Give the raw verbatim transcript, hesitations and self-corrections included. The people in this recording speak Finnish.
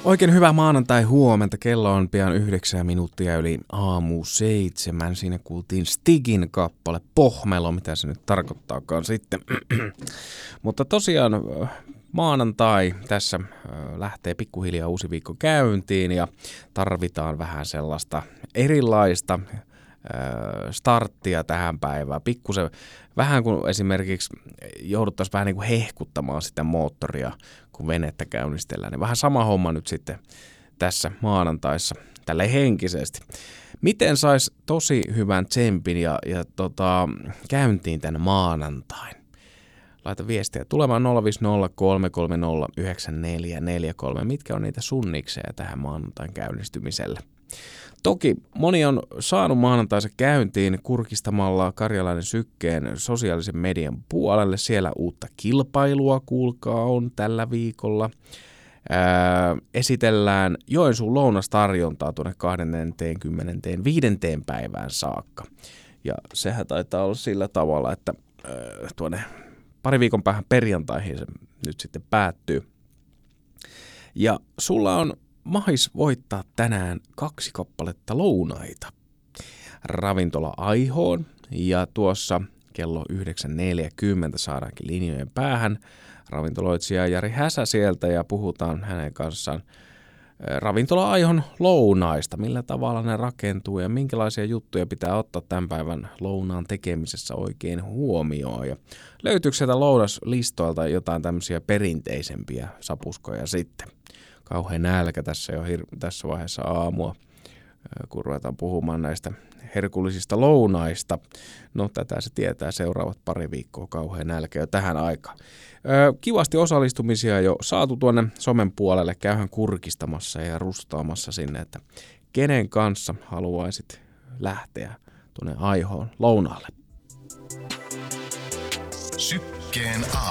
Oikein hyvää maanantai huomenta. Kello on pian yhdeksän minuuttia yli aamu seitsemän. Siinä kuultiin Stigin kappale Pohmelo, mitä se nyt tarkoittaakaan sitten. Mutta tosiaan maanantai tässä lähtee pikkuhiljaa uusi viikko käyntiin ja tarvitaan vähän sellaista erilaista starttia tähän päivään. Pikkusen vähän kuin esimerkiksi jouduttaisiin vähän niin kuin hehkuttamaan sitä moottoria, kun venettä käynnistellään. Niin vähän sama homma nyt sitten tässä maanantaissa, tälleen henkisesti. Miten sais tosi hyvän tsempin ja, ja tota, käyntiin tänne maanantain? Laita viestiä tulemaan nolla viisi nolla kolme kolme nolla yhdeksän neljä neljä kolme. Mitkä on niitä sunnikseja tähän maanantain käynnistymiselle? Toki moni on saanut maanantaisen käyntiin kurkistamalla Karjalainen Sykkeen sosiaalisen median puolelle. Siellä uutta kilpailua, kuulkaa, on tällä viikolla. Ää, esitellään Joensuun lounastarjontaa tuonne kaksikymmentäviisi päivään saakka. Ja sehän taitaa olla sillä tavalla, että ää, tuonne pari viikon päähän perjantaihin se nyt sitten päättyy. Ja sulla on mahis voittaa tänään kaksi kappaletta lounaita ravintola Aihoon, ja tuossa kello yhdeksän neljäkymmentä saadaankin linjojen päähän ravintoloitsija Jari Häsä sieltä ja puhutaan hänen kanssaan ravintola Aihon lounaista, millä tavalla ne rakentuu ja minkälaisia juttuja pitää ottaa tämän päivän lounaan tekemisessä oikein huomioon. Ja löytyykö sieltä lounaslistoilta jotain tämmöisiä perinteisempiä sapuskoja sitten? Kauhean nälkä tässä jo hir- tässä vaiheessa aamua, kun ruvetaan puhumaan näistä herkullisista lounaista. No tätä se tietää seuraavat pari viikkoa, kauhean nälkä jo tähän aikaan. Öö, kivasti osallistumisia jo saatu tuonne somen puolelle, käyhän kurkistamassa ja rustaamassa sinne, että kenen kanssa haluaisit lähteä tuonne Aihoon lounaalle. Sykkeen